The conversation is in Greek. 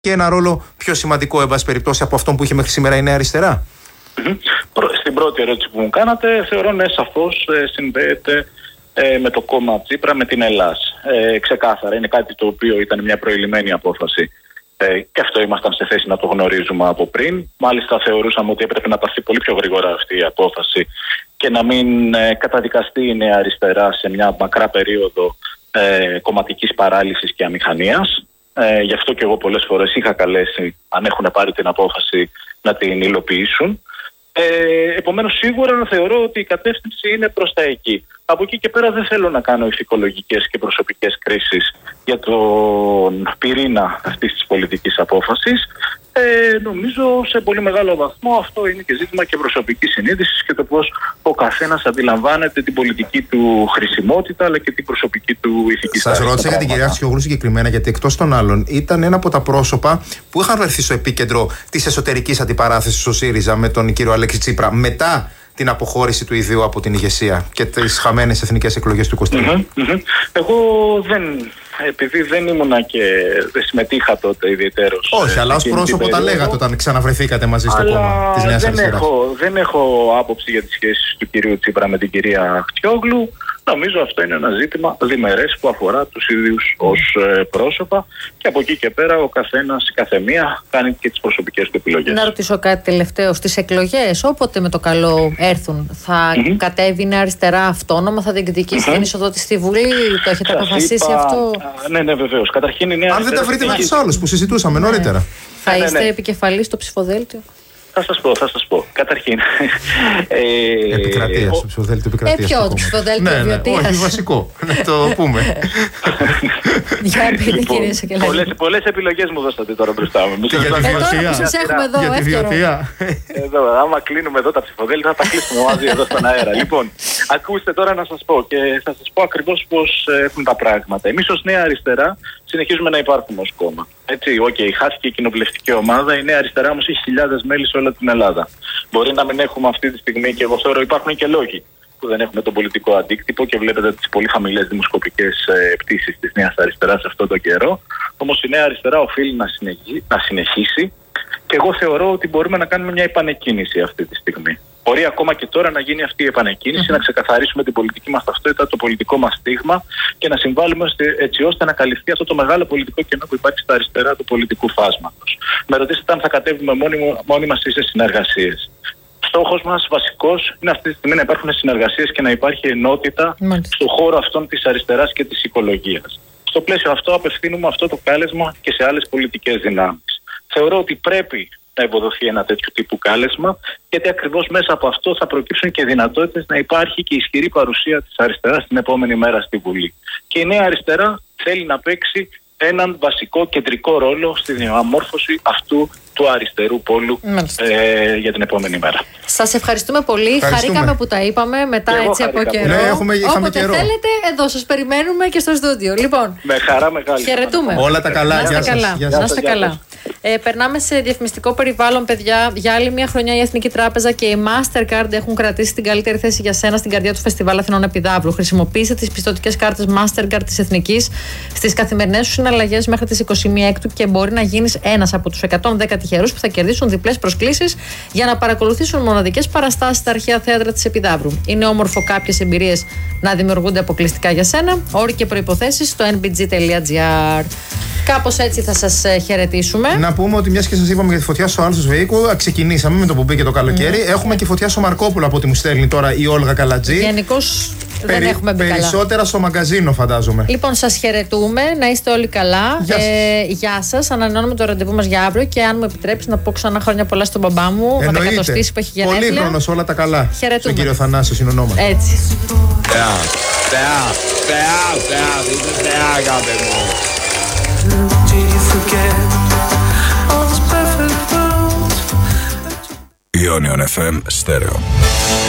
και ένα ρόλο πιο σημαντικό, εν πάση περιπτώσει, από αυτό που είχε μέχρι σήμερα η Νέα Αριστερά? Στην πρώτη ερώτηση που μου κάνατε, θεωρώ ναι, σαφώς συνδέεται με το κόμμα Τσίπρα, με την Ελλάς. Ξεκάθαρα, είναι κάτι το οποίο ήταν μια προηλημένη απόφαση. Και αυτό ήμασταν σε θέση να το γνωρίζουμε από πριν. Μάλιστα θεωρούσαμε ότι έπρεπε να πάρθει πολύ πιο γρήγορα αυτή η απόφαση και να μην καταδικαστεί η Νέα Αριστερά σε μια μακρά περίοδο κομματικής παράλυσης και αμηχανίας. Γι' αυτό και εγώ πολλές φορές είχα καλέσει, αν έχουν πάρει την απόφαση, να την υλοποιήσουν. Επομένως, σίγουρα θεωρώ ότι η κατεύθυνση είναι προς τα εκεί. Από εκεί και πέρα δεν θέλω να κάνω ηθικολογικές και προσωπικές κρίσεις για τον πυρήνα αυτής της πολιτικής απόφασης. Νομίζω σε πολύ μεγάλο βαθμό αυτό είναι και ζήτημα και προσωπικής συνείδησης και το πώς ο καθένας αντιλαμβάνεται την πολιτική του χρησιμότητα αλλά και την προσωπική του ηθική στάση. Σας ρώτησα για την κυρία Αξιόγλου συγκεκριμένα, γιατί εκτός των άλλων ήταν ένα από τα πρόσωπα που είχαν βρεθεί στο επίκεντρο της εσωτερικής αντιπαράθεσης ο ΣΥΡΙΖΑ με τον κύριο Αλέξη Τσίπρα μετά την αποχώρηση του ιδίου από την ηγεσία και τις χαμένες εθνικές εκλογές του 2023. Εγώ επειδή δεν ήμουνα και δεν συμμετείχα τότε ιδιαιτέρως. Όχι, αλλά ως πρόσωπο τα λέγατε όταν ξαναβρεθήκατε μαζί στο κόμμα της Νέας Αριστεράς. Δεν έχω άποψη για τις σχέσεις του κυρίου Τσίπρα με την κυρία Αξιόγλου. Νομίζω αυτό είναι ένα ζήτημα διμερές που αφορά τους ίδιους ως πρόσωπα και από εκεί και πέρα ο καθένας, η καθεμία κάνει και τις προσωπικές του επιλογές. Να ρωτήσω κάτι τελευταίο. Στις εκλογές, όποτε με το καλό έρθουν, θα κατέβει η Νέα Αριστερά αυτόνομα, θα διεκδικήσει την είσοδο της στη Βουλή? Το έχετε αποφασίσει αυτό? Ναι, βεβαίως. Καταρχήν η Νέα Αν δεν τα βρείτε με τους άλλους που συζητούσαμε νωρίτερα. Θα είστε επικεφαλής στο ψηφοδέλτιο? Θα σας πω. Καταρχήν. Επικρατεία, στο ψηφοδέλτιο επικρατείας. Ποιο, το ψηφοδέλτιο Βιωτίας? Όχι, βασικό. Να το πούμε. Για πείτε, κύριε Σακελάκη. Πολλές επιλογές μου δώσατε τώρα μπροστά μου. Και για τη Βιωτία. Σας έχουμε εδώ, για τη Βιωτία. Εδώ, άμα κλείνουμε εδώ τα ψηφοδέλτια, θα τα κλείσουμε μαζί εδώ στον αέρα. Λοιπόν, ακούστε τώρα να σας πω και θα σας πω ακριβώς πώς έχουν τα πράγματα. Εμείς ως Νέα Αριστερά συνεχίζουμε να υπάρχουμε ως κόμμα. Έτσι, χάθηκε η κοινοβουλευτική ομάδα. Η Νέα Αριστερά όμως έχει χιλιάδες μέλη σε όλη την Ελλάδα. Μπορεί να μην έχουμε αυτή τη στιγμή, και εγώ θεωρώ υπάρχουν και λόγοι που δεν έχουμε τον πολιτικό αντίκτυπο και βλέπετε τις πολύ χαμηλές δημοσκοπικές πτήσεις της Νέας Αριστεράς αυτόν τον καιρό. Όμως η Νέα Αριστερά οφείλει να συνεχίσει και εγώ θεωρώ ότι μπορούμε να κάνουμε μια επανεκκίνηση αυτή τη στιγμή. Μπορεί ακόμα και τώρα να γίνει αυτή η επανεκκίνηση, να ξεκαθαρίσουμε την πολιτική μας ταυτότητα, το πολιτικό μας στίγμα και να συμβάλλουμε έτσι ώστε να καλυφθεί αυτό το μεγάλο πολιτικό κενό που υπάρχει στα αριστερά του πολιτικού φάσματος. Με ρωτήσετε αν θα κατέβουμε μόνοι μας ή σε συνεργασίες. Στόχος μας βασικός είναι αυτή τη στιγμή να υπάρχουν συνεργασίες και να υπάρχει ενότητα στον χώρο αυτών της αριστεράς και της οικολογίας. Στο πλαίσιο αυτό απευθύνουμε αυτό το κάλεσμα και σε άλλες πολιτικές δυνάμεις. Θεωρώ ότι πρέπει να ευοδοθεί ένα τέτοιο τύπου κάλεσμα, γιατί ακριβώς μέσα από αυτό θα προκύψουν και δυνατότητες να υπάρχει και ισχυρή παρουσία της αριστεράς την επόμενη μέρα στη Βουλή. Και η Νέα Αριστερά θέλει να παίξει έναν βασικό κεντρικό ρόλο στη διαμόρφωση αυτού του αριστερού πόλου για την επόμενη μέρα. Σας ευχαριστούμε πολύ. Χαρήκαμε που τα είπαμε μετά έτσι από καιρό. Ναι, όποτε θέλετε, εδώ σας περιμένουμε και στο στούντιο. Λοιπόν, με χαρά μεγάλη. Χαιρετούμε. Όλα τα καλά. Να είστε καλά. Περνάμε σε διαφημιστικό περιβάλλον, παιδιά. Για άλλη μια χρονιά η Εθνική Τράπεζα και η Mastercard έχουν κρατήσει την καλύτερη θέση για σένα στην καρδιά του Φεστιβάλ Αθηνών Επιδαύρου. Χρησιμοποίησε τις πιστωτικές κάρτες Mastercard της Εθνικής στις καθημερινές σου συναλλαγές μέχρι τις 21 Έκτου και μπορεί να γίνεις ένας από τους 110 τυχερούς που θα κερδίσουν διπλές προσκλήσεις για να παρακολουθήσουν μοναδικές παραστάσεις στα αρχαία θέατρα της Επιδαύρου. Είναι όμορφο κάποιες εμπειρίες να δημιουργούνται αποκλειστικά για σένα. Όροι και προϋποθέσεις στο nbg.gr. Κάπως έτσι θα σας χαιρετήσουμε. Να πούμε ότι μιας και σας είπαμε για τη φωτιά στο Άλσος Βεϊκού, ξεκινήσαμε με το που μπήκε το καλοκαίρι. Έχουμε και φωτιά στο Μαρκόπουλο από ό,τι μου στέλνει τώρα η Όλγα Καλατζή. Γενικώς δεν έχουμε μπει καλά. Περισσότερα στο μαγκαζίνο, φαντάζομαι. Λοιπόν, σας χαιρετούμε. Να είστε όλοι καλά. Γεια σας. Ανανεώνουμε το ραντεβού μας για αύριο και αν μου επιτρέψει να πω ξανά χρόνια πολλά στον μπαμπά μου. Με τα εκατοστήσεις που έχει γενέθλια. Πολύχρονος, όλα τα καλά. Χαιρετούμε. Στον κύριο Θανάσιο συνονόματο. Έτσι. Ionion FM Stereo.